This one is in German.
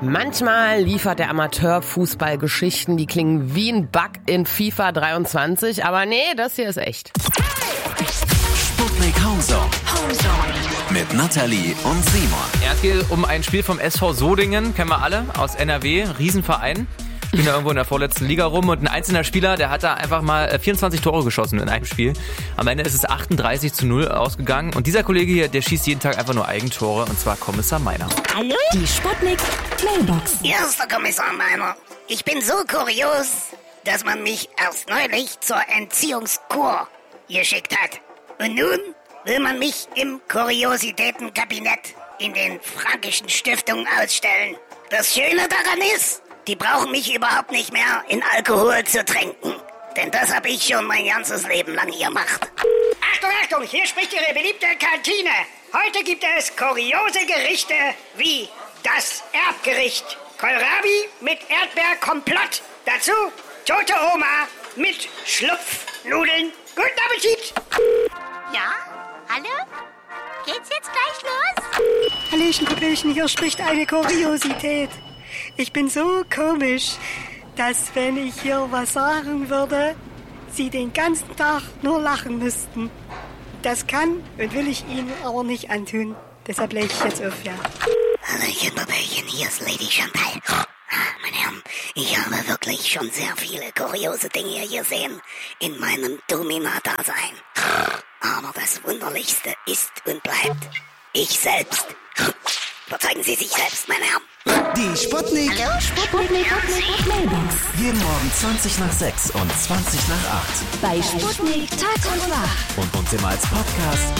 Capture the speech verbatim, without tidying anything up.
Manchmal liefert der Amateurfußball Geschichten, die klingen wie ein Bug in FIFA dreiundzwanzig, aber nee, das hier ist echt. Sputnik Homezone. Homezone. Mit Nathalie und Simon. Ja, es geht um ein Spiel vom S V Sodingen, kennen wir alle, aus N R W, Riesenverein. Spielen da irgendwo in der vorletzten Liga rum und ein einzelner Spieler, der hat da einfach mal vierundzwanzig Tore geschossen in einem Spiel. Am Ende ist es achtunddreißig zu null ausgegangen und dieser Kollege hier, der schießt jeden Tag einfach nur Eigentore und zwar Kommissar Meiner. Hallo? Die Sputnik Mailbox. Erster Kommissar Meiner. Ich bin so kurios, dass man mich erst neulich zur Entziehungskur geschickt hat. Und nun will man mich im Kuriositätenkabinett in den Fränkischen Stiftungen ausstellen. Das Schöne daran ist, die brauchen mich überhaupt nicht mehr in Alkohol zu tränken. Denn das habe ich schon mein ganzes Leben lang gemacht. Achtung, Achtung, hier spricht Ihre beliebte Kantine. Heute gibt es kuriose Gerichte wie das Erbgericht. Kohlrabi mit Erdbeerkomplott. Dazu tote Oma mit Schlupfnudeln. Guten Appetit! Ja? Hallo? Geht's jetzt gleich los? Hallöchen, Popöchen, hier spricht eine Kuriosität. Ich bin so komisch, dass wenn ich hier was sagen würde, Sie den ganzen Tag nur lachen müssten. Das kann und will ich Ihnen aber nicht antun. Deshalb lege ich jetzt auf, ja. Hallöchen, Popöchen, hier ist Lady Chantal. Meine Herren, ich habe wirklich schon sehr viele kuriose Dinge gesehen in meinem Domina-Dasein. Aber das Wunderlichste ist und bleibt ich selbst. Überzeugen Sie sich selbst, meine Herren. Die Sputnik. Hallo, Sputnik Mailbox. Jeden Morgen zwanzig nach sechs und zwanzig nach acht. Bei Sputnik Tag und Nacht. Und uns immer als Podcast